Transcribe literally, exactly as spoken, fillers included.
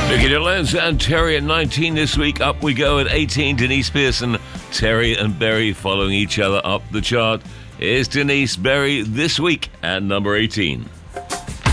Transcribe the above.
Nicky DeLance and Terry at nineteen this week. Up we go at eighteen. Denise Pearson, Terry and Berry following each other up the chart. Here's Denise, Berry this week at number eighteen.